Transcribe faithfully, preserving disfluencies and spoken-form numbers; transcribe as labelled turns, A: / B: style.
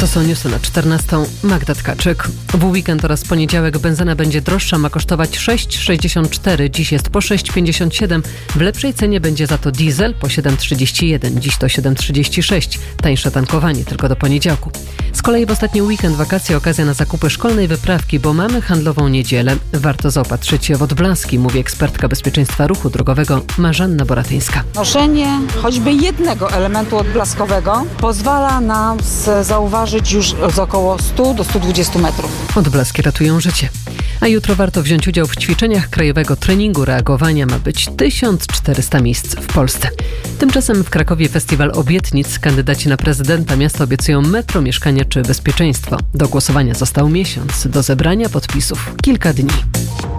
A: To są newsy na czternastą. Magda Tkaczyk. W weekend oraz poniedziałek benzyna będzie droższa, ma kosztować sześć sześćdziesiąt cztery. Dziś jest po sześć pięćdziesiąt siedem. W lepszej cenie będzie za to diesel po siedem trzydzieści jeden. Dziś to siedem trzydzieści sześć. Tańsze tankowanie tylko do poniedziałku. Z kolei w ostatni weekend wakacje okazja na zakupy szkolnej wyprawki, bo mamy handlową niedzielę. Warto zaopatrzyć się w odblaski, mówi ekspertka bezpieczeństwa ruchu drogowego Marzanna Boratyńska.
B: Noszenie choćby jednego elementu odblaskowego pozwala nam zauważyć już z około stu do stu dwudziestu metrów.
A: Odblaski ratują życie. A jutro warto wziąć udział w ćwiczeniach krajowego treningu reagowania. Ma być tysiąc czterysta miejsc w Polsce. Tymczasem w Krakowie festiwal obietnic. Kandydaci na prezydenta miasta obiecują metro, mieszkania czy bezpieczeństwo. Do głosowania został miesiąc. Do zebrania podpisów kilka dni.